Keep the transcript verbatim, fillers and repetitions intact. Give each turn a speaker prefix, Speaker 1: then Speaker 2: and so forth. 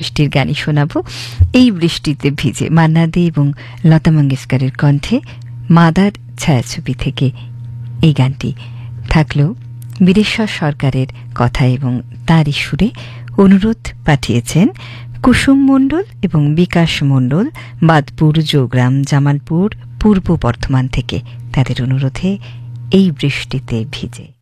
Speaker 1: বৃষ্টির গানই শোনাবো। এই বৃষ্টিতে ভিজে মান্না দে এবং লতা মঙ্গেশকরের কণ্ঠে মাদার ছায়াছবি থেকে এই গানটি থাকলো বীরেশ্বর সরকারের কথা এবং তারই সুরে। অনুরোধ পাঠিয়েছেন কুসুম মণ্ডল এবং বিকাশ মণ্ডল, বাদপুর, জোগ্রাম, জামালপুর, পূর্ব বর্ধমান থেকে। তাদের অনুরোধে এই বৃষ্টিতে ভিজে।